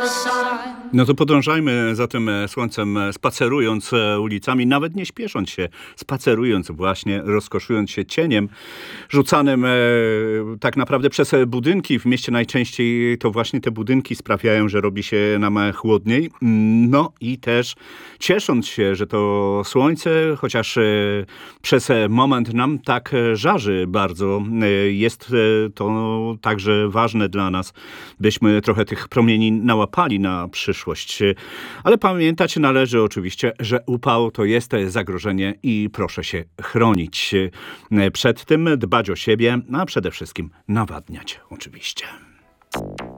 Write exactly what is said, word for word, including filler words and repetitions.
other side. No to podążajmy za tym słońcem, spacerując ulicami, nawet nie śpiesząc się, spacerując właśnie, rozkoszując się cieniem rzucanym e, tak naprawdę przez budynki. W mieście najczęściej to właśnie te budynki sprawiają, że robi się nam chłodniej. No i też ciesząc się, że to słońce, chociaż e, przez moment nam tak żarzy bardzo, e, jest e, to także ważne dla nas, byśmy trochę tych promieni nałapali na przyszłość. Ale pamiętać należy oczywiście, że upał to jest zagrożenie i proszę się chronić przed tym, dbać o siebie, a przede wszystkim nawadniać oczywiście.